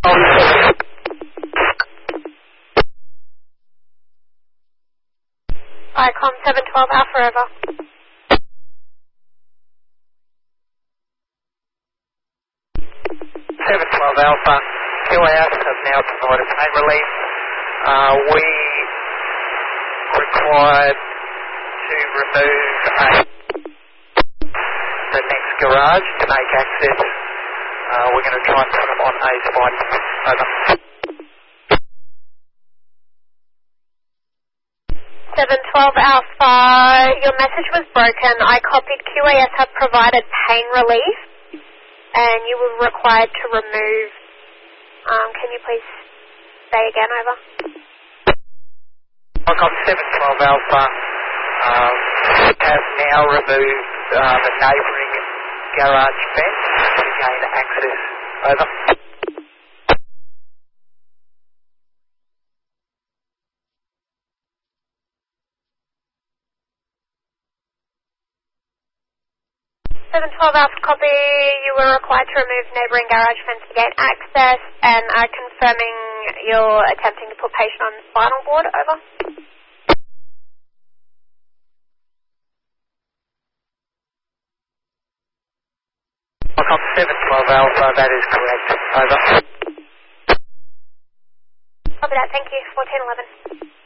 ICOM 712 Alpha over. 712 Alpha, QAS have now provided pain relief. We required to remove the next garage to make access. We're going to try and put them on a spot. Over. 712 Alpha, your message was broken. I copied QAS have provided pain relief and you were required to remove. Can you please say again, over? ICOM 712 Alpha have now removed the neighbouring garage fence to gain access. Over. Seven 12 Alpha copy, you were required to remove neighbouring garage fence to gain access and are confirming you're attempting to put patient on spinal board, over. ICOM 712 Alpha, that is correct. Over. Copy that, thank you, 1411.